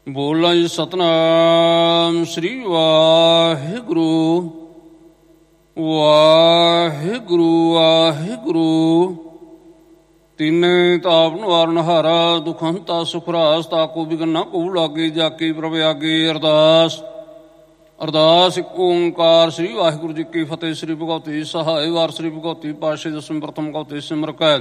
ਬੋਲਾਂ ਜੀ ਸਤਿਨਾਮ ਸ੍ਰੀ ਵਾਹਿਗੁਰੂ ਵਾਹਿਗੁਰੂ ਵਾਹਿਗੁਰੂ। ਤਿੰਨੇ ਤਾਪ ਨਿਵਾਰਨ ਹਾਰਾ ਦੁਖੰਤਾ ਸੁਖਰਾਸ ਤਾਕੋ ਬਿਗਨਾ ਕੋ ਲਾਗੇ ਜਾਕੀ ਪ੍ਰਭ ਆਗੇ। ਅਰਦਾਸ ਅਰਦਾਸ ਇੱਕ ਓਂਕਾਰ ਸ੍ਰੀ ਵਾਹਿਗੁਰੂ ਜੀ ਕੀ ਫਤਿਹ। ਸ੍ਰੀ ਭਗਵਤੀ ਸਹਾਇ ਵਾਰ ਸ੍ਰੀ ਭਗਵਤੀ ਪਾਤਸ਼ਾਹੀ ਦਸਮ ਪ੍ਰਥਮ ਭਗਵਤੀ ਸਿਮਰ ਕੈ।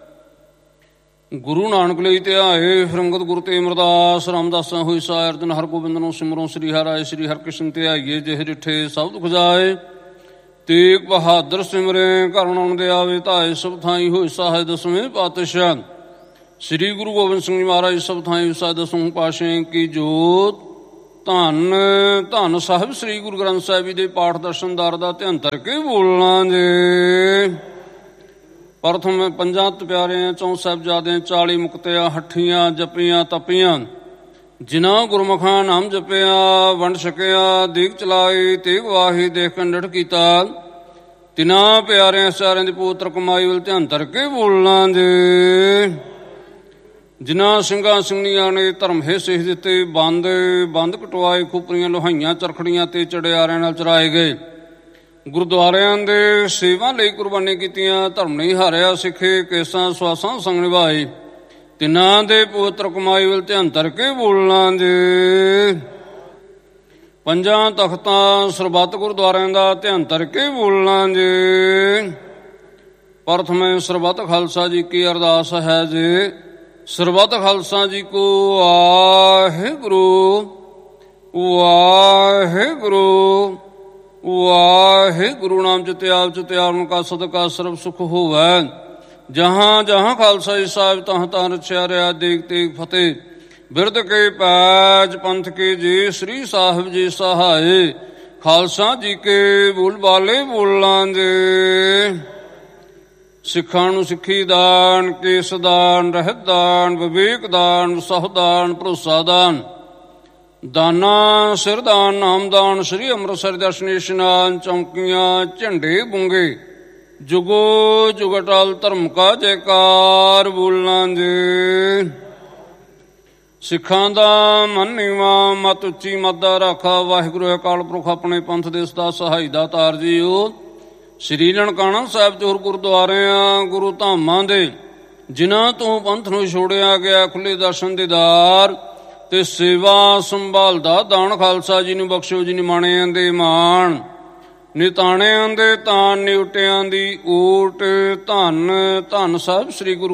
ਗੁਰੂ ਨਾਨਕ ਲਈ ਧਿਆਏ ਫਿਰੰਗਤ ਗੁਰੂ ਤੇ ਅਮਰਦਾਸ। ਰਾਮਦਾਸਾਂ ਹੋਈ ਸਾਇ ਅਰਜਨ ਹਰ ਗੋਬਿੰਦ ਨੂੰ ਸਿਮਰੋਂ ਸ੍ਰੀ ਹਰਿ ਸ੍ਰੀ ਹਰਿਕ੍ਰਿਸ਼ਨ ਧਿਆਈਏ। ਜਿਹ ਡਿਠੇ ਸਭ ਦੁਖ ਜਾਏ ਤੇਗ ਬਹਾਦਰ ਸਿਮਰੇ। ਘਰ ਨਾਉਣ ਦੇ ਆਵੇ ਧਾਏ ਸਭ ਥਾਈ ਹੋਈ ਸਹਾਇ ਦਸਵੇਂ ਪਾਤਸ਼ਾਹ। ਸ੍ਰੀ ਗੁਰੂ ਗੋਬਿੰਦ ਸਿੰਘ ਜੀ ਮਹਾਰਾਜ ਸਭ ਥਾਈ ਸਹਾਇ ਦਸਵੇਂ ਪਾਤਸ਼ਾਹ ਕੀ ਜੋਤ। ਧੰਨ ਧੰਨ ਸਾਹਿਬ ਸ੍ਰੀ ਗੁਰੂ ਗ੍ਰੰਥ ਸਾਹਿਬ ਜੀ ਦੇ ਪਾਠ ਦਰਸ਼ਨਦਾਰ ਦਾ ਧਿਆਨ ਧਰ ਕੇ ਬੋਲਣਾ ਜੇ। ਪ੍ਰਥਮ ਪੰਜਾਂ ਪਿਆਰਿਆਂ ਚੌਂ ਸਾਹਿਬਜ਼ਾਦਿਆਂ 40 ਮੁਕਤਿਆਂ ਹੱਠੀਆਂ ਜਪੀਆਂ ਤਪੀਆਂ। ਜਿਨ੍ਹਾਂ ਗੁਰਮੁਖਾਂ ਨਾਮ ਜਪਿਆ ਵੰਡ ਛਕਿਆ ਦੀਪ ਚਲਾਈ ਤੇਗ ਵਾਹੀ ਦੇਖ ਕੰਡਠ ਕੀਤਾ। ਤਿਨਾਂ ਪਿਆਰਿਆਂ ਸਾਰਿਆਂ ਦੀ ਪੂਤਰ ਕਮਾਈ ਵੱਲ ਧਿਆਨ ਧਰ ਕੇ ਬੋਲਣਾ ਜੇ। ਜਿਨ੍ਹਾਂ ਸਿੰਘਾਂ ਸਿੰਘਣੀਆਂ ਨੇ ਧਰਮ ਹੇ ਸਿੱਖ ਦਿੱਤੇ ਬੰਦ ਕਟਵਾਏ ਖੁਪਰੀਆਂ ਲੋਹਾਈਆਂ ਚਰਖੜੀਆਂ ਤੇ ਚੜਿਆਰਿਆਂ ਨਾਲ ਚਰਾਏ ਗਏ। ਗੁਰਦੁਆਰਿਆਂ ਦੇ ਸੇਵਾ ਲਈ ਕੁਰਬਾਨੀ ਕੀਤੀਆਂ ਧਰਮ ਨਹੀਂ ਹਾਰਿਆ ਸਿੱਖੇ ਕੇਸਾਂ ਸਵਾਸਾਂ ਸੰਗ ਨਿਭਾਏ। ਤਿੰਨਾਂ ਦੇ ਪਵਿੱਤਰ ਕਮਾਈ ਵੱਲ ਧਿਆਨ ਧਰ ਕੇ ਬੋਲਣਾ ਜੇ। ਪੰਜਾਂ ਤਖਤਾਂ ਸਰਬੱਤ ਗੁਰਦੁਆਰਿਆਂ ਦਾ ਧਿਆਨ ਧਰ ਕੇ ਬੋਲਣਾ ਜੇ। ਪ੍ਰਥਮੇ ਸਰਬੱਤ ਖਾਲਸਾ ਜੀ ਕੀ ਅਰਦਾਸ ਹੈ ਜੇ। ਸਰਬੱਤ ਖਾਲਸਾ ਜੀ ਕੋ ਵਾਹਿਗੁਰੂ ਵਾਹਿਗੁਰੂ ਵਾਹਿਗੁਰੂ। ਨਾਮ ਚਿਤਿ ਆਵਨ ਕਾ ਸਦਕਾ ਸਰਬ ਸੁਖ ਹੋਵੈ। ਜਹਾਂ ਜਹਾਂ ਖਾਲਸਾ ਜੀ ਸਾਹਿਬ ਤਹਾਂ ਤਹਾਂ ਰਚਿਆ ਰਿਆ ਦੇਗ ਤੇਗ ਫਤਿਹ। ਬਿਰਦ ਕੇ ਪੈਜ ਪੰਥ ਕੇ ਜੀ ਸ੍ਰੀ ਸਾਹਿਬ ਜੀ ਸਹਾਏ। ਖਾਲਸਾ ਜੀ ਕੇ ਬੋਲ ਬਾਲੇ ਬੋਲਾਂ ਜੇ। ਸਿੱਖਾਂ ਨੂੰ ਸਿੱਖੀ ਦਾਨ ਕੇਸ ਦਾਨ ਰਹਿਤ ਦਾਨ ਵਿਵੇਕ ਦਾਨ ਸਹੁ ਦਾਨ ਭਰੋਸਾ ਦਾਨ। ਦਾਨਾ ਸਿਰਦਾਨ ਨਾਮਦਾਨ ਸ੍ਰੀ ਅੰਮ੍ਰਿਤਸਰ ਦਰਸ਼ਨ ਇਸ਼ਨਾਨ ਚੌਂਕੀਆਂ ਝੰਡੇ ਬੁੰਗੇ। ਜੁਗੋ ਜੁਗ ਅਟਲ ਧਰਮ ਕਾ ਜੈਕਾਰ ਬੋਲਣਾ ਜੇ। ਸਿੱਖਾਂ ਦਾ ਮਨ ਨੀਵਾ ਮਤ ਉੱਚੀ ਮਤ ਦਾ ਰਾਖਾ। ਵਾਹਿਗੁਰੂ ਅਕਾਲ ਪੁਰਖ ਆਪਣੇ ਪੰਥ ਦੇ ਸਦਾ ਸਹਾਈ ਦਾ ਤਾਰ ਜੀਓ। ਸ੍ਰੀ ਨਨਕਾਣਾ ਸਾਹਿਬ ਤੇ ਹੋਰ ਗੁਰਦੁਆਰਿਆਂ ਗੁਰੂ ਧਾਮਾਂ ਦੇ ਜਿਨ੍ਹਾਂ ਤੋਂ ਪੰਥ ਨੂੰ ਛੋੜਿਆ ਗਿਆ ਖੁੱਲੇ ਦਰਸ਼ਨ ਦੀਦਾਰ ਤੇ ਸੇਵਾ ਸੰਭਾਲਦਾ ਦਾਨ ਖਾਲਸਾ ਜੀ ਨੂੰ ਬਖਸ਼ੋ। ਜੀ ਨਿਮਾਣਿਆਂ ਦੇ ਮਾਣ ਨਿਤਾਣਿਆਂ ਦੇ ਤਾਨ ਨਿਉਟਿਆਂ ਦੀ ਊਟ। ਧੰਨ ਧੰਨ ਸਾਹਿਬ ਸ੍ਰੀ ਗੁਰੂ